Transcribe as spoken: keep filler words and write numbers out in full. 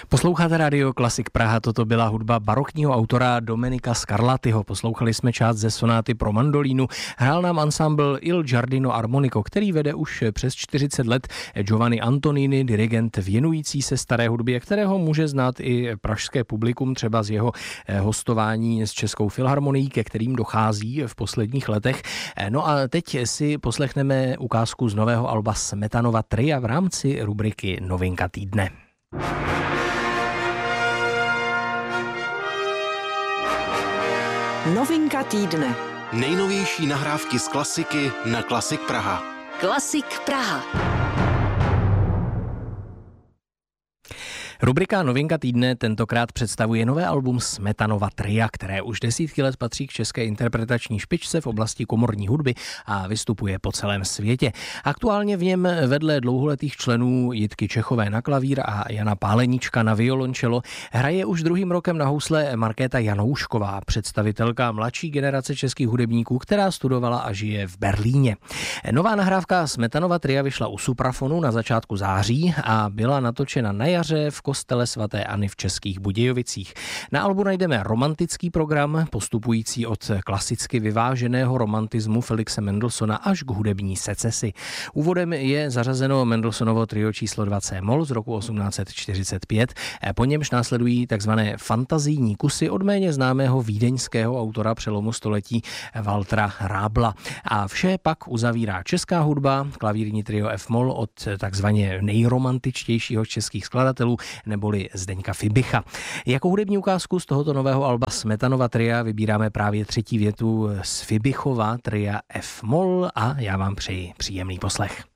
Posloucháte Radio Klasik Praha, toto byla hudba barokního autora Domenica Scarlattiho. Poslouchali jsme část ze sonáty pro mandolínu. Hrál nám ansámbl Il Giardino Armonico, který vede už přes čtyřicet let Giovanni Antonini, dirigent věnující se staré hudbě, kterého může znát i pražské publikum, třeba z jeho hostování s Českou filharmonií, ke kterým dochází v posledních letech. No a teď si poslechneme ukázku z nového alba Smetanova tria v rámci rubriky Novinka týdne. Novinka týdne. Nejnovější nahrávky z klasiky na Klasik Praha. Klasik Praha. Rubrika Novinka týdne tentokrát představuje nové album Smetanova tria, které už desítky let patří k české interpretační špičce v oblasti komorní hudby a vystupuje po celém světě. Aktuálně v něm vedle dlouholetých členů Jitky Čechové na klavír a Jana Páleníčka na violončelo hraje už druhým rokem na housle Markéta Janoušková, představitelka mladší generace českých hudebníků, která studovala a žije v Berlíně. Nová nahrávka Smetanova tria vyšla u Suprafonu na začátku září a byla natočena na jaře v kostele svaté Anny v Českých Budějovicích. Na albu najdeme romantický program, postupující od klasicky vyváženého romantismu Felixe Mendelssohna až k hudební secesi. Úvodem je zařazeno Mendelssohnovo trio číslo dva C-moll z roku osmnáct set čtyřicet pět, po němž následují takzvané fantazijní kusy od méně známého vídeňského autora přelomu století Waltera Rábla. A vše pak uzavírá česká hudba, klavírní trio F-moll od takzvaně nejromantičtějšího českých skladatelů, neboli Zdeňka Fibicha. Jako hudební ukázku z tohoto nového alba Smetanova tria vybíráme právě třetí větu z Fibichova tria F-moll a já vám přeji příjemný poslech.